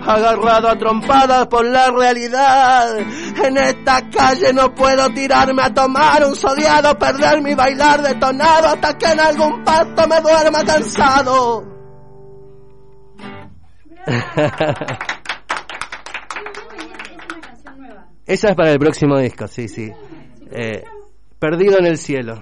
agarrado a trompadas por la realidad. En esta calle no puedo tirarme a tomar un sodiado, perder mi bailar detonado hasta que en algún pasto me duerma cansado. Esa es para el próximo disco, sí. Perdido en el cielo.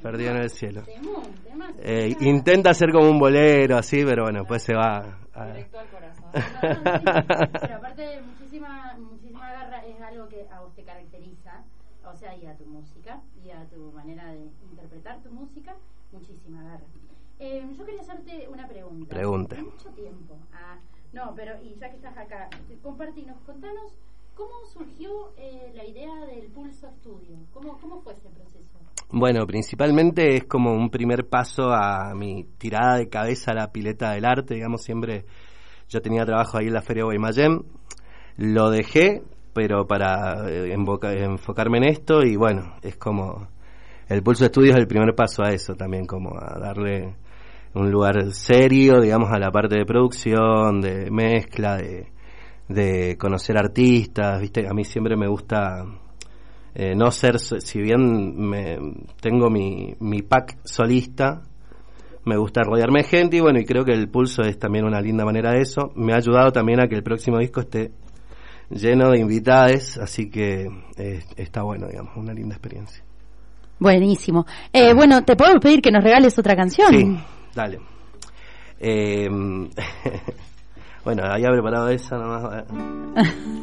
Intenta ser como un bolero, así, pero bueno, pues se va directo al corazón. Pero aparte, muchísima garra es algo que a vos te caracteriza, o sea, y a tu música, y a tu manera de interpretar tu música, muchísima garra. Yo quería hacerte una pregunta. Pregunte. Hace mucho tiempo. No, pero y ya que estás acá, contanos cómo surgió la idea del Pulso Estudio. ¿Cómo fue ese proceso? Bueno, principalmente es como un primer paso a mi tirada de cabeza a la pileta del arte, digamos, siempre yo tenía trabajo ahí en la Feria Guaymallén, lo dejé, pero para enfocarme en esto, y bueno, es como el Pulso Estudio es el primer paso a eso también, como a darle un lugar serio, digamos, a la parte de producción, de mezcla, de conocer artistas, ¿viste? A mí siempre me gusta no ser, si bien tengo mi pack solista, me gusta rodearme de gente, y bueno, y creo que el Pulso es también una linda manera de eso. Me ha ayudado también a que el próximo disco esté lleno de invitades, así que está bueno, digamos, una linda experiencia. Buenísimo. Bueno, ¿te podemos pedir que nos regales otra canción? Sí, dale. Bueno, había preparado esa nomás.